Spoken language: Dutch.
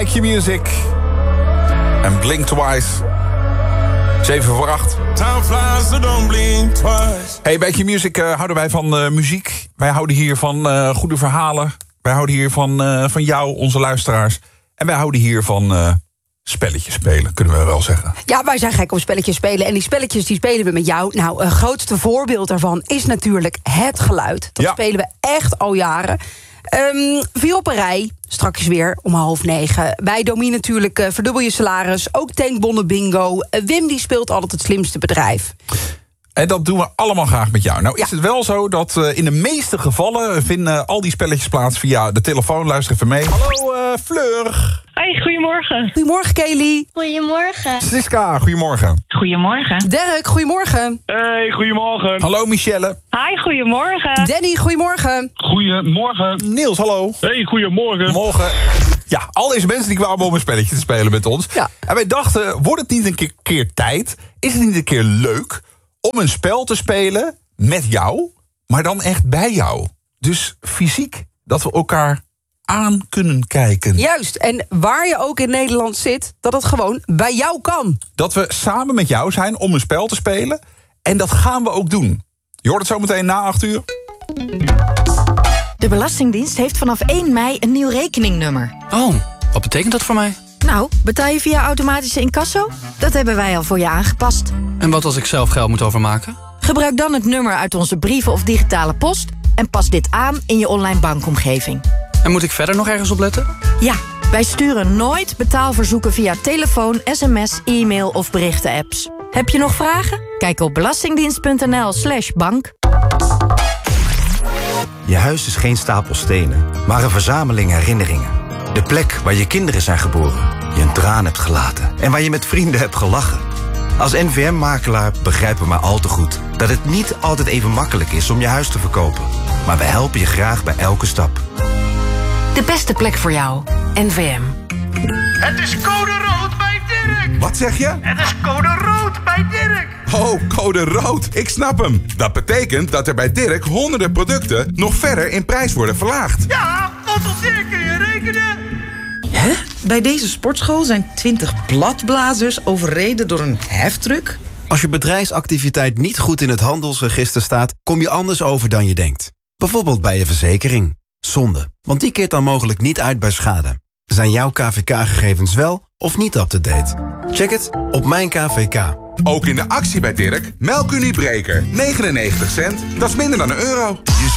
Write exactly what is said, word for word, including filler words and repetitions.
Back Your Music. En Blink Twice. zeven voor acht. Time flies, so don't blink twice. Hey, Back Your Music uh, houden wij van uh, muziek. Wij houden hier van uh, goede verhalen. Wij houden hier van, uh, van jou, onze luisteraars. En wij houden hier van uh, spelletjes spelen, kunnen we wel zeggen. Ja, wij zijn gek op spelletjes spelen. En die spelletjes die spelen we met jou. Nou, een grootste voorbeeld daarvan is natuurlijk het geluid. Dat ja. spelen we echt al jaren. Um, vier op een rij, straks weer om half negen. Bij Domien natuurlijk uh, verdubbel je salaris. Ook tankbonnen bingo. Uh, Wim die speelt altijd het slimste bedrijf. En dat doen we allemaal graag met jou. Nou ja. is het wel zo dat uh, in de meeste gevallen vinden al die spelletjes plaats via de telefoon. Luister even mee. Hallo uh, Fleur. Hoi, goedemorgen. Goedemorgen Kelly. Goedemorgen. Siska, goedemorgen. Goedemorgen. Derek, goedemorgen. Hey, goedemorgen. Hallo Michelle. Hi, goedemorgen. Danny, goedemorgen. Goedemorgen. Niels, hallo. Hey, goedemorgen. Morgen. Ja, al deze mensen die kwamen om een spelletje te spelen met ons. Ja. En wij dachten, wordt het niet een keer, keer tijd? Is het niet een keer leuk om een spel te spelen met jou, maar dan echt bij jou? Dus fysiek, dat we elkaar aan kunnen kijken. Juist, en waar je ook in Nederland zit, dat het gewoon bij jou kan. Dat we samen met jou zijn om een spel te spelen. En dat gaan we ook doen. Je hoort het zo meteen na acht uur. De Belastingdienst heeft vanaf één mei een nieuw rekeningnummer. Oh, wat betekent dat voor mij? Nou, betaal je via automatische incasso? Dat hebben wij al voor je aangepast. En wat als ik zelf geld moet overmaken? Gebruik dan het nummer uit onze brieven of digitale post en pas dit aan in je online bankomgeving. En moet ik verder nog ergens op letten? Ja, wij sturen nooit betaalverzoeken via telefoon, sms, e-mail of berichten-apps. Heb je nog vragen? Kijk op belastingdienst.nl slash bank. Je huis is geen stapel stenen, maar een verzameling herinneringen. De plek waar je kinderen zijn geboren, je een traan hebt gelaten en waar je met vrienden hebt gelachen. Als N V M-makelaar begrijpen we maar al te goed dat het niet altijd even makkelijk is om je huis te verkopen. Maar we helpen je graag bij elke stap. De beste plek voor jou, N V M. Het is code rood bij Dirk. Wat zeg je? Het is code rood bij Dirk. Oh, code rood. Ik snap hem. Dat betekent dat er bij Dirk honderden producten nog verder in prijs worden verlaagd. Ja, want op Dirk kun je rekenen. Hè? Bij deze sportschool zijn twintig bladblazers overreden door een heftruck? Als je bedrijfsactiviteit niet goed in het handelsregister staat, kom je anders over dan je denkt. Bijvoorbeeld bij je verzekering. Zonde, want die keert dan mogelijk niet uit bij schade. Zijn jouw K V K-gegevens wel of niet up-to-date? Check het op Mijn K V K. Ook in de actie bij Dirk, melkuniebreker. negenennegentig cent, dat is minder dan een euro. Je